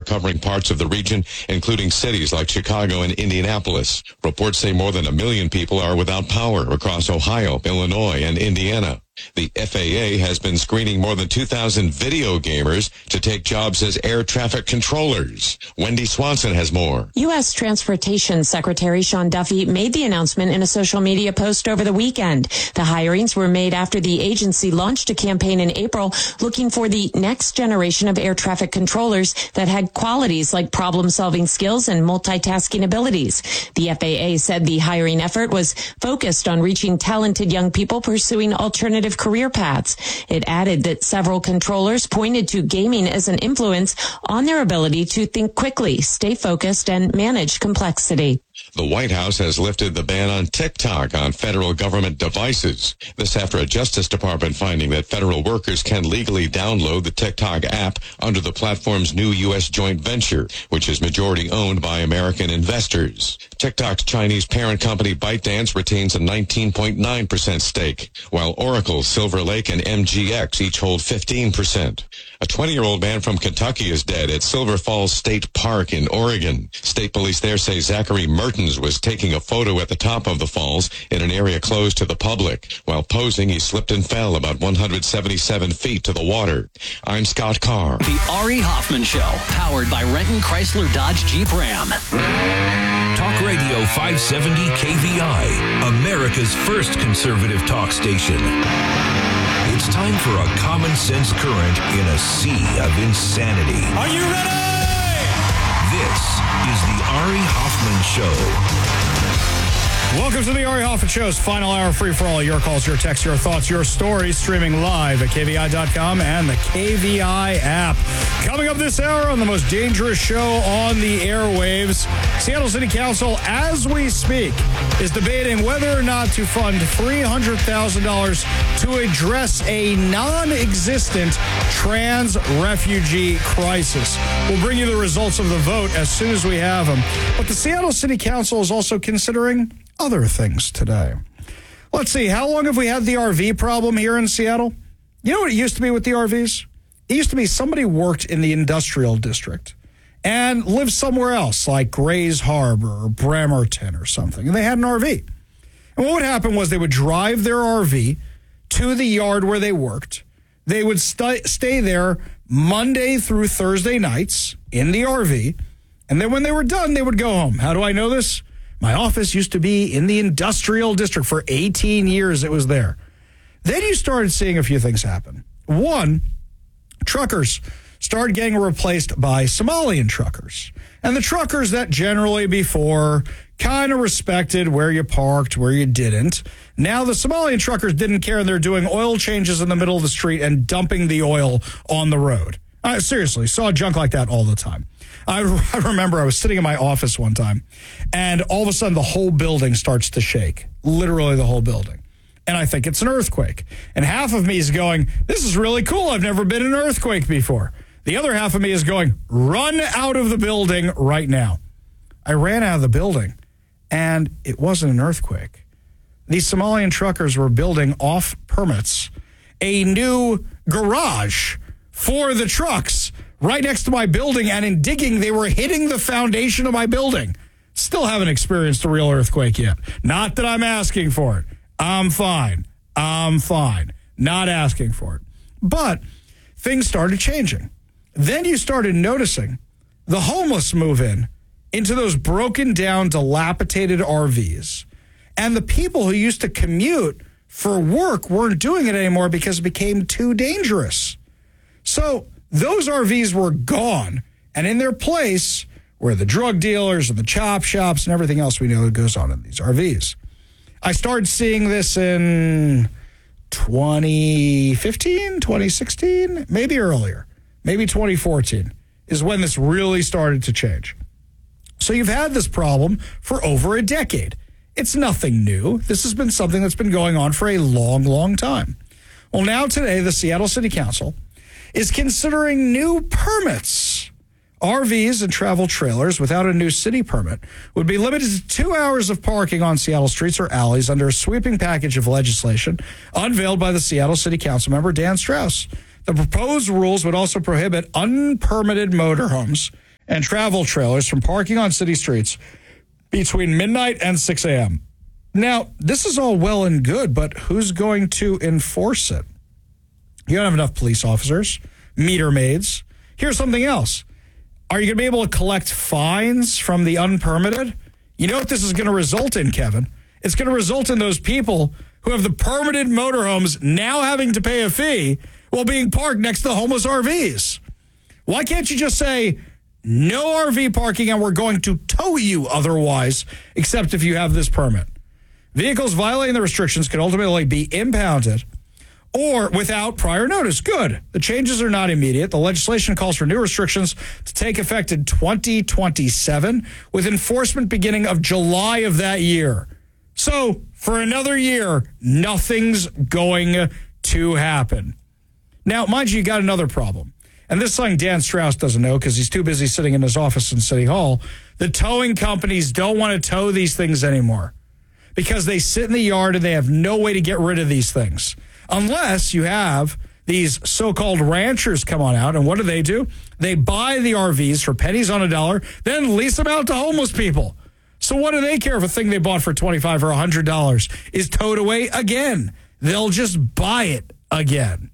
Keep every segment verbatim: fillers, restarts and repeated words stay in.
covering parts of the region, including cities like Chicago and Indianapolis. Reports say more than a million people are without power across Ohio, Illinois, and Indiana. The F A A has been screening more than two thousand video gamers to take jobs as air traffic controllers. Wendy Swanson has more. U S. Transportation Secretary Sean Duffy made the announcement in a social media post over the weekend. The hirings were made after the agency launched a campaign in April looking for the next generation of air traffic controllers that had qualities like problem-solving skills and multitasking abilities. The F A A said the hiring effort was focused on reaching talented young people pursuing alternative career paths. It added that several controllers pointed to gaming as an influence on their ability to think quickly, stay focused, and manage complexity. The White House has lifted the ban on TikTok on federal government devices. This after a Justice Department finding that federal workers can legally download the TikTok app under the platform's new U S joint venture, which is majority owned by American investors. TikTok's Chinese parent company ByteDance retains a nineteen point nine percent stake, while Oracle, Silver Lake, and M G X each hold fifteen percent. A twenty-year-old man from Kentucky is dead at Silver Falls State Park in Oregon. State police there say Zachary Mertens was taking a photo at the top of the falls in an area closed to the public. While posing, he slipped and fell about one hundred seventy-seven feet to the water. I'm Scott Carr. The Ari Hoffman Show, powered by Renton Chrysler Dodge Jeep Ram. Talk Radio five seventy K V I, America's first conservative talk station. It's time for a common sense current in a sea of insanity. Are you ready? This is the Ari Hoffman Show. Welcome to the Ari Hoffman Show's final hour free for all. Your calls, your texts, your thoughts, your stories, streaming live at K V I dot com and the K V I app. Coming up this hour on the most dangerous show on the airwaves, Seattle City Council, as we speak, is debating whether or not to fund three hundred thousand dollars to address a non-existent trans refugee crisis. We'll bring you the results of the vote as soon as we have them. But the Seattle City Council is also considering other things today. Let's see, how long have we had the R V problem here in Seattle? You know what it used to be with the R Vs? It used to be somebody worked in the industrial district and lived somewhere else, like Grays Harbor or Bremerton or something, and they had an R V. And what would happen was they would drive their R V to the yard where they worked. They would st- stay there Monday through Thursday nights in the R V, and then when they were done, they would go home. How do I know this? My office used to be in the industrial district. For eighteen years, it was there. Then you started seeing a few things happen. One, truckers started getting replaced by Somalian truckers. And the truckers that generally before kind of respected where you parked, where you didn't. Now the Somalian truckers didn't care, and they're doing oil changes in the middle of the street and dumping the oil on the road. I seriously saw junk like that all the time. I, I remember I was sitting in my office one time, and all of a sudden the whole building starts to shake, literally the whole building. And I think it's an earthquake. And half of me is going, this is really cool. I've never been in an earthquake before. The other half of me is going, run out of the building right now. I ran out of the building, and it wasn't an earthquake. These Somalian truckers were building off permits a new garage for the trucks right next to my building, and in digging, they were hitting the foundation of my building. Still haven't experienced a real earthquake yet. Not that I'm asking for it. I'm fine. I'm fine. Not asking for it. But things started changing. Then you started noticing the homeless move in into those broken down, dilapidated R Vs. And the people who used to commute for work weren't doing it anymore because it became too dangerous. So those R Vs were gone, and in their place were the drug dealers and the chop shops and everything else we know that goes on in these R Vs. I started seeing this in twenty fifteen, twenty sixteen, maybe earlier, maybe twenty fourteen is when this really started to change. So you've had this problem for over a decade. It's nothing new. This has been something that's been going on for a long, long time. Well, now today, the Seattle City Council is considering new permits. R Vs and travel trailers without a new city permit would be limited to two hours of parking on Seattle streets or alleys under a sweeping package of legislation unveiled by the Seattle City Council member Dan Strauss. The proposed rules would also prohibit unpermitted motorhomes and travel trailers from parking on city streets between midnight and six a.m. Now, this is all well and good, but who's going to enforce it? You don't have enough police officers, meter maids. Here's something else. Are you going to be able to collect fines from the unpermitted? You know what this is going to result in, Kevin? It's going to result in those people who have the permitted motorhomes now having to pay a fee while being parked next to homeless R Vs. Why can't you just say, no R V parking and we're going to tow you otherwise, except if you have this permit? Vehicles violating the restrictions can ultimately be impounded or without prior notice. Good. The changes are not immediate. The legislation calls for new restrictions to take effect in twenty twenty-seven, with enforcement beginning of July of that year. So, for another year, nothing's going to happen. Now, mind you, you got another problem. And this thing Dan Strauss doesn't know because he's too busy sitting in his office in City Hall. The towing companies don't want to tow these things anymore because they sit in the yard and they have no way to get rid of these things. Unless you have these so-called ranchers come on out, and what do they do? They buy the R Vs for pennies on a dollar, then lease them out to homeless people. So what do they care if a thing they bought for twenty-five dollars or one hundred dollars is towed away again? They'll just buy it again.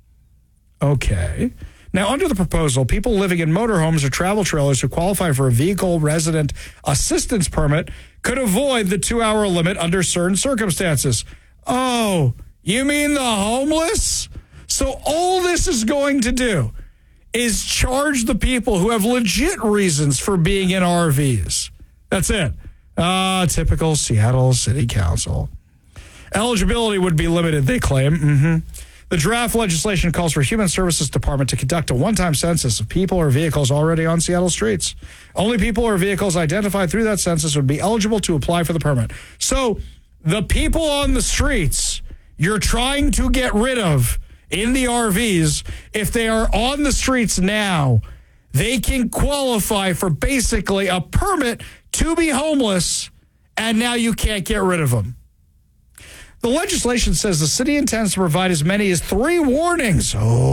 Okay. Now, under the proposal, people living in motorhomes or travel trailers who qualify for a vehicle resident assistance permit could avoid the two-hour limit under certain circumstances. Oh, you mean the homeless? So all this is going to do is charge the people who have legit reasons for being in R Vs. That's it. Ah, uh, typical Seattle City Council. Eligibility would be limited, they claim. Mm-hmm. The draft legislation calls for Human Services Department to conduct a one-time census of people or vehicles already on Seattle streets. Only people or vehicles identified through that census would be eligible to apply for the permit. So the people on the streets you're trying to get rid of in the R Vs, if they are on the streets now, they can qualify for basically a permit to be homeless, and now you can't get rid of them. The legislation says the city intends to provide as many as three warnings.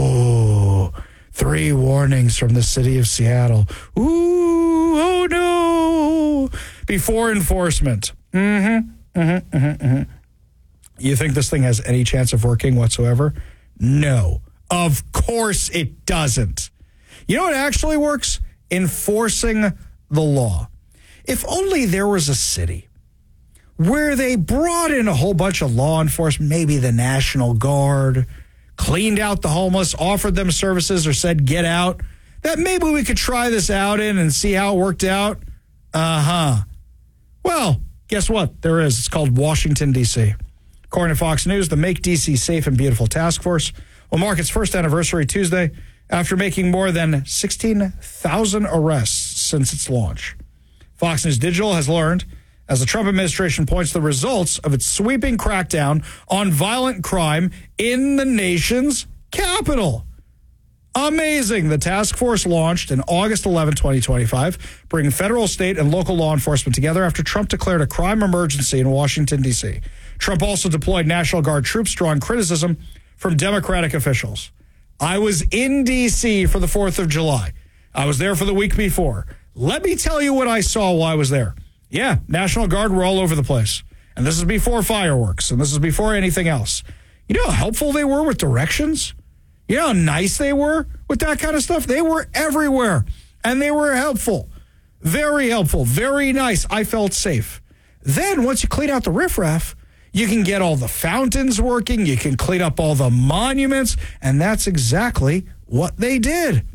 Oh, three warnings from the city of Seattle. Ooh, oh no. Before enforcement. Mm-hmm, mm-hmm, mm-hmm, mm-hmm. You think this thing has any chance of working whatsoever? No. Of course it doesn't. You know what actually works? Enforcing the law. If only there was a city where they brought in a whole bunch of law enforcement, maybe the National Guard, cleaned out the homeless, offered them services, or said, get out, that maybe we could try this out in and see how it worked out. Uh-huh. Well, guess what? There is. It's called Washington, D C According to Fox News, the Make D C Safe and Beautiful Task Force will mark its first anniversary Tuesday after making more than sixteen thousand arrests since its launch. Fox News Digital has learned, as the Trump administration points to the results of its sweeping crackdown on violent crime in the nation's capital. Amazing. The task force launched on August eleventh, twenty twenty-five, bringing federal, state, and local law enforcement together after Trump declared a crime emergency in Washington, D C Trump also deployed National Guard troops, drawing criticism from Democratic officials. I was in D C for the fourth of July. I was there for the week before. Let me tell you what I saw while I was there. Yeah, National Guard were all over the place. And this is before fireworks, and this is before anything else. You know how helpful they were with directions? You know how nice they were with that kind of stuff? They were everywhere, and they were helpful. Very helpful, very nice. I felt safe. Then, once you clean out the riffraff, you can get all the fountains working, you can clean up all the monuments, and that's exactly what they did.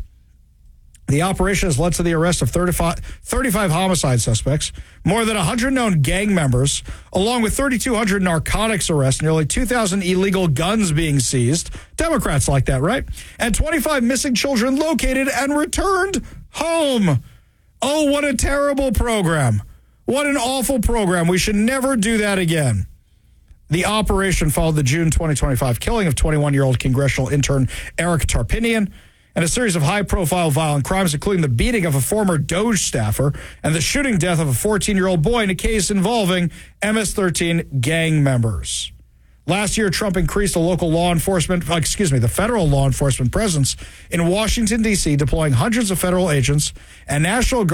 The operation has led to the arrest of thirty-five, thirty-five homicide suspects, more than one hundred known gang members, along with thirty-two hundred narcotics arrests, nearly two thousand illegal guns being seized. Democrats like that, right? And twenty-five missing children located and returned home. Oh, what a terrible program. What an awful program. We should never do that again. The operation followed the June twenty twenty-five killing of twenty-one-year-old congressional intern Eric Tarpinian, and a series of high-profile violent crimes, including the beating of a former Doge staffer and the shooting death of a fourteen-year-old boy in a case involving M S thirteen gang members. Last year, Trump increased the local law enforcement, excuse me, the federal law enforcement presence in Washington, D C, deploying hundreds of federal agents and National Guard